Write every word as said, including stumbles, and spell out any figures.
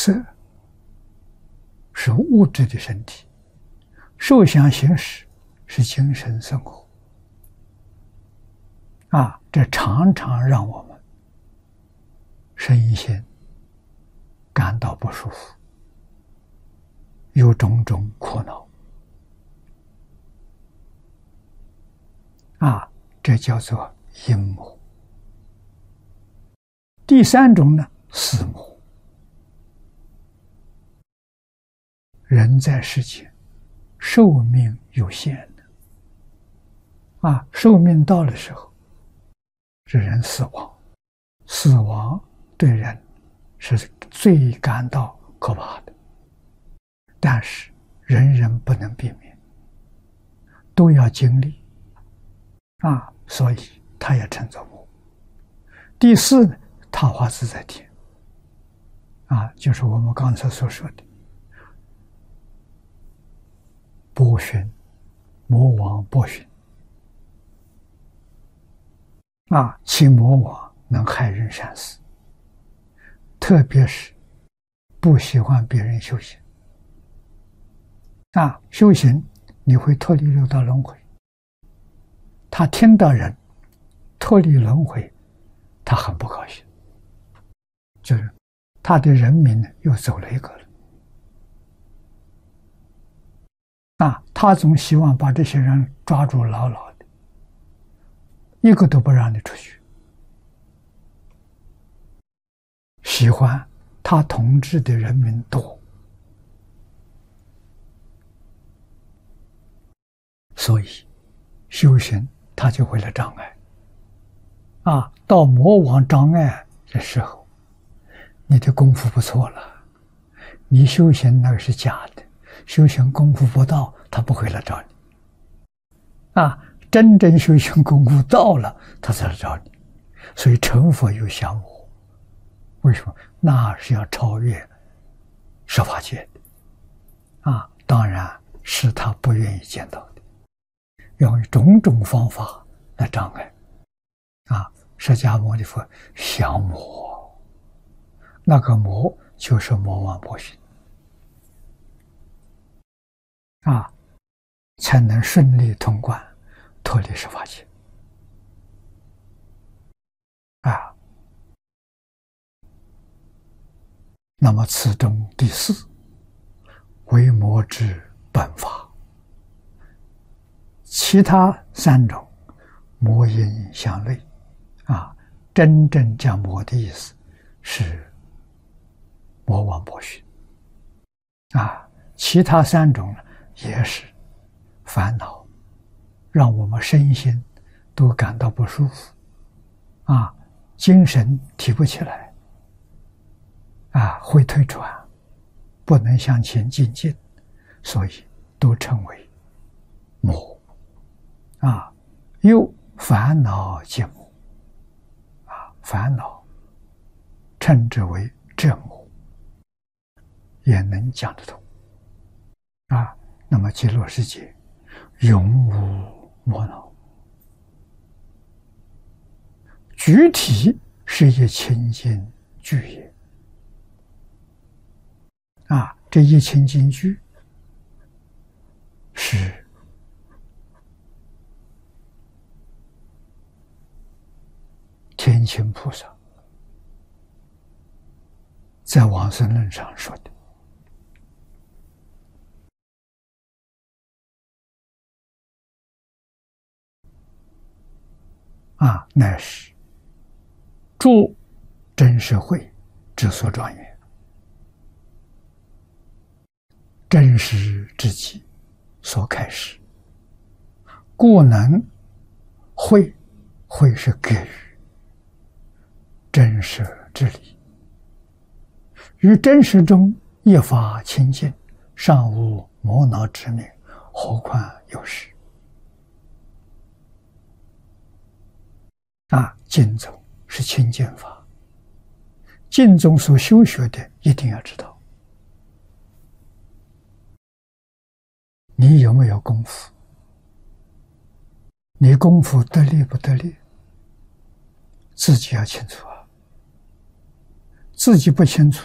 色是物质的身体，受想行识是精神生活。啊，这常常让我们身心感到不舒服，有种种苦恼。啊，这叫做阴魔。第三种呢，死魔。人在世间寿命有限的，啊，寿命到的时候，这人死亡，死亡对人是最感到可怕的，但是人人不能避免，都要经历，啊，所以他也称作魔。第四呢，他化自在天，啊，就是我们刚才所说的波旬，魔王波旬，啊，其魔王能害人善死，特别是不喜欢别人修行，啊，修行你会脱离六道轮回，他听到人脱离轮回，他很不高兴，就是他的人民呢又走了一个了。啊，他总希望把这些人抓住牢牢的，一个都不让你出去。喜欢他统治的人民多，所以修行他就会来障碍。啊，到魔王障碍的时候，你的功夫不错了，你修行那个是假的。修行功夫不到，他不会来找你。啊，真正修行功夫到了，他才来找你。所以成佛有降魔，为什么？那是要超越十法界的。啊，当然是他不愿意见到的，要用种种方法来障碍。啊，释迦牟尼佛降魔，那个魔就是魔王波旬。啊，才能顺利通关，脱离十法界。啊，那么此中第四，为魔之本法。其他三种，魔因相类。啊，真正讲魔的意思是魔王波旬。啊，其他三种呢？也是烦恼，让我们身心都感到不舒服，啊，精神提不起来，啊，会退转，不能向前进进，所以都称为魔。啊，又烦恼皆魔，啊，烦恼称之为正魔，也能讲得通。啊。那么极乐世界永无魔恼，具体是一清净具也。啊，这一清净具是天亲菩萨在往生论上说的。啊，乃是诸真实慧之所庄严，真实之极所开示，故能慧，慧是给予真实之理，于真实中一法清净，尚无魔恼之名，何况有时。啊，净宗是清净法，净宗所修学的一定要知道，你有没有功夫？你功夫得力不得力，自己要清楚啊。自己不清楚，